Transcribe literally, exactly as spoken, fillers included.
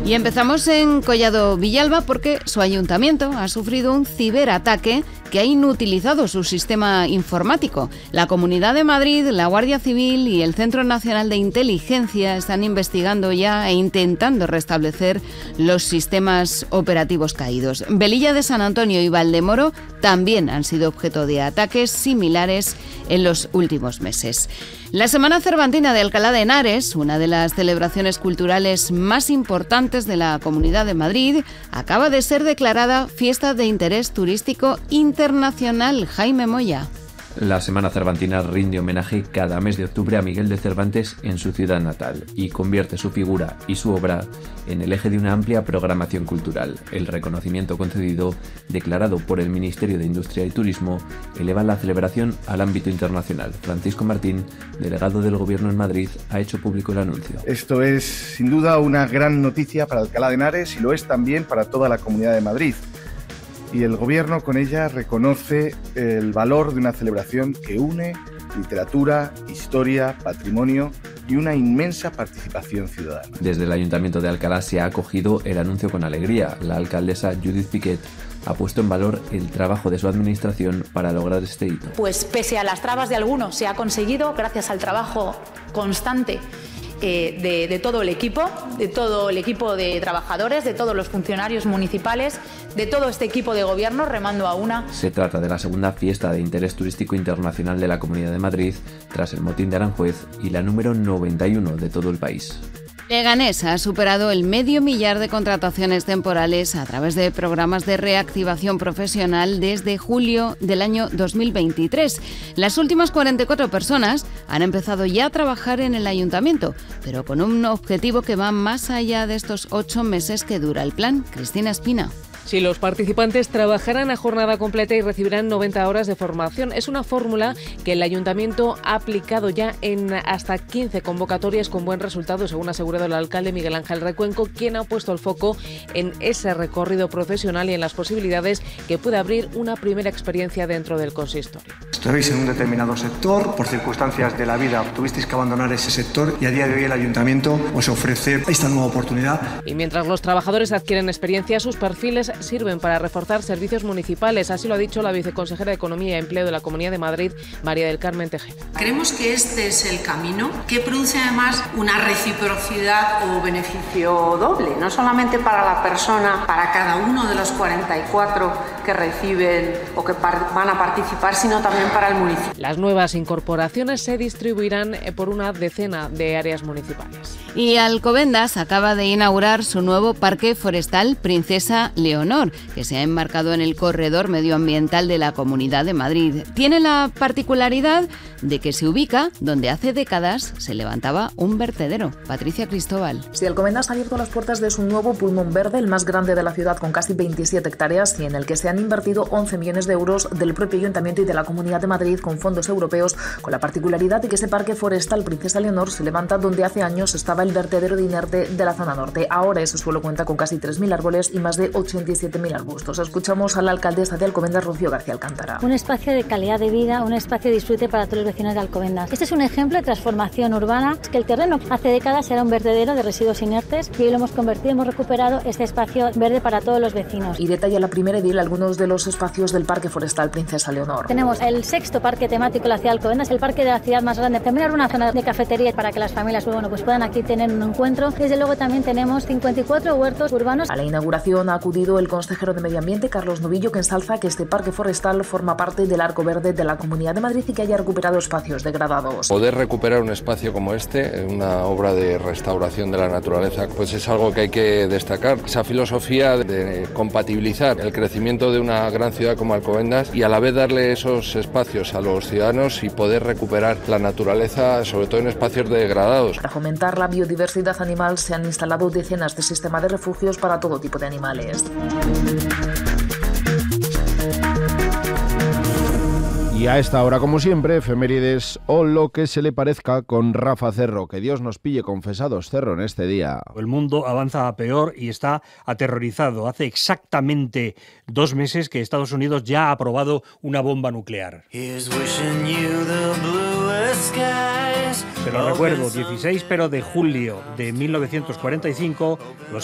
Y empezamos en Collado Villalba porque su ayuntamiento ha sufrido un ciberataque que ha inutilizado su sistema informático. La Comunidad de Madrid, la Guardia Civil y el Centro Nacional de Inteligencia están investigando ya e intentando restablecer los sistemas operativos caídos. Velilla de San Antonio y Valdemoro también han sido objeto de ataques similares en los últimos meses. La Semana Cervantina de Alcalá de Henares, una de las celebraciones culturales más importantes de la Comunidad de Madrid, acaba de ser declarada Fiesta de Interés Turístico Internacional. Jaime Moya. La Semana Cervantina rinde homenaje cada mes de octubre a Miguel de Cervantes en su ciudad natal y convierte su figura y su obra en el eje de una amplia programación cultural. El reconocimiento concedido, declarado por el Ministerio de Industria y Turismo, eleva la celebración al ámbito internacional. Francisco Martín, delegado del Gobierno en Madrid, ha hecho público el anuncio. Esto es, sin duda, una gran noticia para Alcalá de Henares y lo es también para toda la Comunidad de Madrid. Y el Gobierno con ella reconoce el valor de una celebración que une literatura, historia, patrimonio y una inmensa participación ciudadana. Desde el Ayuntamiento de Alcalá se ha acogido el anuncio con alegría. La alcaldesa Judith Piquet ha puesto en valor el trabajo de su administración para lograr este hito. Pues pese a las trabas de algunos, se ha conseguido gracias al trabajo constante Eh, de, de todo el equipo, de todo el equipo de trabajadores, de todos los funcionarios municipales, de todo este equipo de gobierno remando a una. Se trata de la segunda fiesta de interés turístico internacional de la Comunidad de Madrid, tras el motín de Aranjuez y la número noventa y uno de todo el país. Leganés ha superado el medio millar de contrataciones temporales a través de programas de reactivación profesional desde julio del año dos mil veintitrés. Las últimas cuarenta y cuatro personas han empezado ya a trabajar en el ayuntamiento, pero con un objetivo que va más allá de estos ocho meses que dura el plan. Cristina Espina. Sí, los participantes trabajarán a jornada completa y recibirán noventa horas de formación. Es una fórmula que el Ayuntamiento ha aplicado ya en hasta quince convocatorias con buen resultado, según ha asegurado el alcalde Miguel Ángel Recuenco, quien ha puesto el foco en ese recorrido profesional y en las posibilidades que puede abrir una primera experiencia dentro del consistorio. Estáis en un determinado sector, por circunstancias de la vida tuvisteis que abandonar ese sector y a día de hoy el Ayuntamiento os ofrece esta nueva oportunidad. Y mientras los trabajadores adquieren experiencia, sus perfiles sirven para reforzar servicios municipales. Así lo ha dicho la viceconsejera de Economía y Empleo de la Comunidad de Madrid, María del Carmen Tejera. Creemos que este es el camino que produce además una reciprocidad o beneficio doble, no solamente para la persona, para cada uno de los cuarenta y cuatro que reciben o que van a participar, sino también para el municipio. Las nuevas incorporaciones se distribuirán por una decena de áreas municipales. Y Alcobendas acaba de inaugurar su nuevo Parque Forestal Princesa Leonor, que se ha enmarcado en el corredor medioambiental de la Comunidad de Madrid. Tiene la particularidad de que se ubica donde hace décadas se levantaba un vertedero. Patricia Cristóbal. Sí, Alcobendas ha abierto las puertas de su nuevo pulmón verde, el más grande de la ciudad, con casi veintisiete hectáreas y en el que se han invertido once millones de euros del propio Ayuntamiento y de la Comunidad de Madrid con fondos europeos, con la particularidad de que ese Parque Forestal Princesa Leonor se levanta donde hace años estaba el vertedero de inerte de la zona norte. Ahora ese suelo cuenta con casi tres mil árboles y más de ochenta y siete mil arbustos. Escuchamos a la alcaldesa de Alcobendas, Rocío García Alcántara. Un espacio de calidad de vida, un espacio de disfrute para todos los vecinos de Alcobendas. Este es un ejemplo de transformación urbana, que el terreno hace décadas era un vertedero de residuos inertes y hoy lo hemos convertido, hemos recuperado este espacio verde para todos los vecinos. Y detalla la primera edil algunos de los espacios del Parque Forestal Princesa Leonor. Tenemos el sexto parque temático de la ciudad de Alcobendas, el parque de la ciudad más grande. También hay una zona de cafetería para que las familias bueno, pues puedan aquí tener un encuentro. Desde luego también tenemos cincuenta y cuatro huertos urbanos. A la inauguración ha acudido el consejero de Medio Ambiente, Carlos Novillo, que ensalza que este parque forestal forma parte del Arco Verde de la Comunidad de Madrid y que haya recuperado espacios degradados. Poder recuperar un espacio como este, una obra de restauración de la naturaleza, pues es algo que hay que destacar. Esa filosofía de compatibilizar el crecimiento de una gran ciudad como Alcobendas y a la vez darle esos espacios a los ciudadanos y poder recuperar la naturaleza, sobre todo en espacios degradados. Para fomentar la biodiversidad animal se han instalado decenas de sistemas de refugios para todo tipo de animales. Y a esta hora, como siempre, efemérides o lo que se le parezca con Rafa Cerro. Que Dios nos pille confesados, Cerro, en este día. El mundo avanza a peor y está aterrorizado. Hace exactamente dos meses que Estados Unidos ya ha aprobado una bomba nuclear. Pero recuerdo, dieciséis pero de julio de mil novecientos cuarenta y cinco, los